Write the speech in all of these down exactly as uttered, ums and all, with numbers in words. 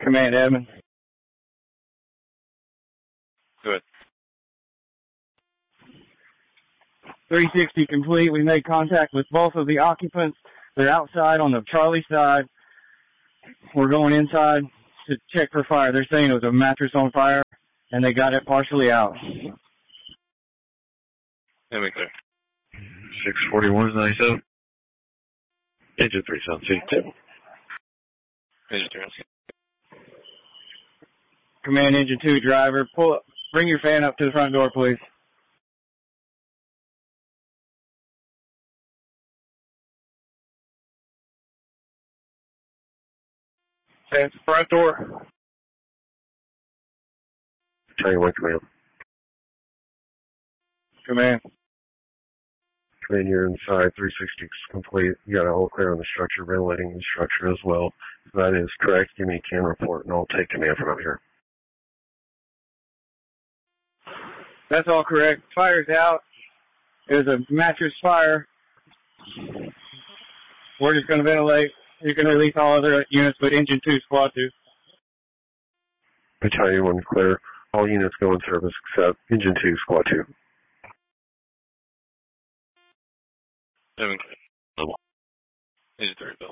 Command Edmund. Good. three sixty complete. We made contact with both of the occupants. They're outside on the Charlie side. We're going inside to check for fire. They're saying it was a mattress on fire, and they got it partially out. Let me clear. six forty-one ninety-seven. Engine three seven two. Engine three. Command Engine two driver, pull up, bring your fan up to the front door, please. Fan to the front door. Charlie one command. Command. Command, you're inside. three sixty is complete. You got a whole clear on the structure, ventilating the structure as well. If that is correct, give me a can report, and I'll take command from up here. That's all correct. Fire's out. It was a mattress fire. We're just going to ventilate. You can release all other units, but Engine two, Squad two. Battalion one clear. All units go in service except Engine two, Squad two. Seven clear. Engine three, Bill.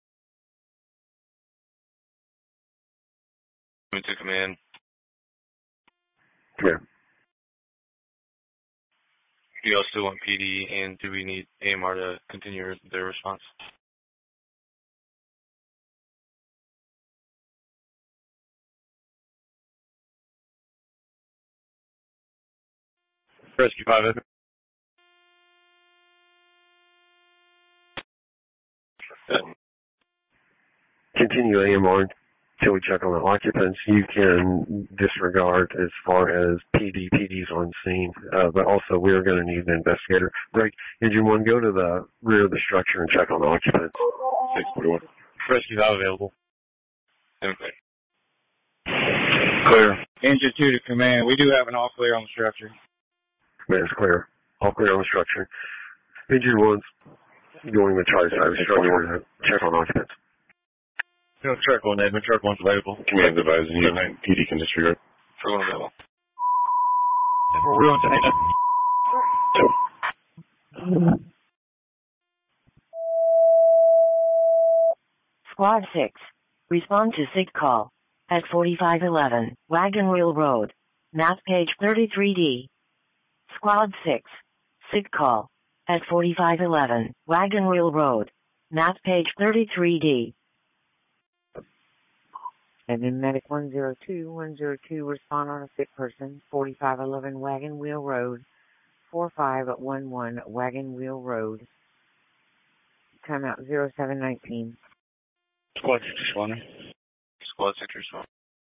Coming to command. Command. Do you all still want P D, and do we need A M R to continue their response? Rescue five. Continue A M R until we check on the occupants. You can disregard as far as P D. P D's on scene, uh, but also we're going to need an investigator. Greg, Engine one, go to the rear of the structure and check on the occupants. six forty-one. Rescue five available. Seven clear. Clear. Engine two to command. We do have an all clear on the structure. Command is clear. All clear on the structure. Engine one's going to the Charlie side of the structure to check on occupants. No, truck one, Edmund. Truck one's available. Command advising you. P D can disregard. For one available. We're on to Squad six. Respond to SIG call at forty-five eleven Wagon Wheel Road, map page thirty-three D. Squad six. SIG call at forty-five eleven Wagon Wheel Road, map page thirty-three D. And then Medic one zero two, one zero two, respond on a sick person, forty-five eleven Wagon Wheel Road, forty-five eleven Wagon Wheel Road. Timeout zero seven nineteen. Squad six responding. Squad six responding.